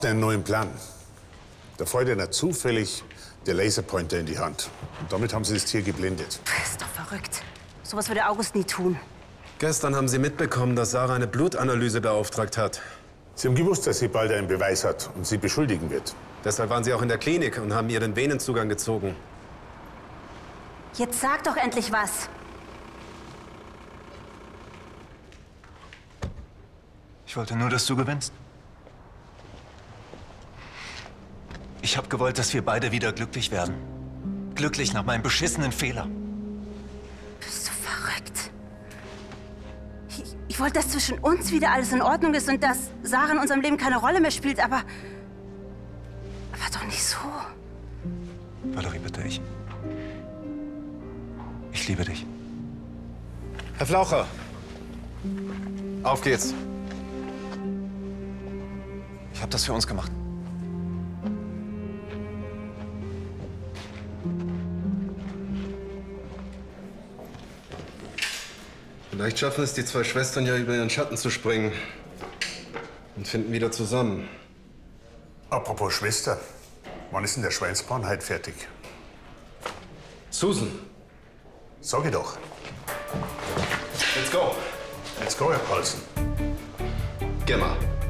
einen neuen Plan. Da fällt ihnen zufällig der Laserpointer in die Hand. Und damit haben sie das Tier geblendet. Das ist doch verrückt. Sowas würde August nie tun. Gestern haben Sie mitbekommen, dass Sarah eine Blutanalyse beauftragt hat. Sie haben gewusst, dass sie bald einen Beweis hat und sie beschuldigen wird. Deshalb waren Sie auch in der Klinik und haben ihr den Venenzugang gezogen. Jetzt sag doch endlich was. Ich wollte nur, dass du gewinnst. Ich habe gewollt, dass wir beide wieder glücklich werden. Glücklich nach meinem beschissenen Fehler. Bist du verrückt? Ich wollte, dass zwischen uns wieder alles in Ordnung ist und dass Sarah in unserem Leben keine Rolle mehr spielt, aber doch nicht so. Valerie, bitte, ich liebe dich. Herr Flaucher, auf geht's. Ich habe das für uns gemacht. Vielleicht schaffen es die zwei Schwestern ja, über ihren Schatten zu springen. Und finden wieder zusammen. Apropos Schwester, wann ist denn der Schweinsbraten heute fertig? Susan. Sag ich doch. Let's go. Let's go, Herr Paulsen. Geh mal.